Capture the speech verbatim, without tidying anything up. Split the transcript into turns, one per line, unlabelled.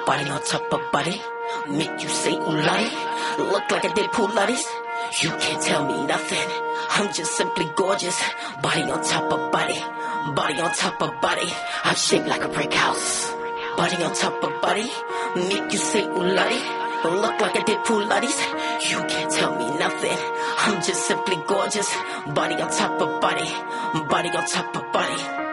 Body on top of body, make you say ooh lottie. Look like I did Pilates. You can't tell me nothing. I'm just simply gorgeous. Body on top of body, body on top of body. I'm shaped like a brick house. Body on top of body, make you say ooh lottie. Look like I did Pilates. You can't tell me nothing. I'm just simply gorgeous. Body on top of body, body on top of body.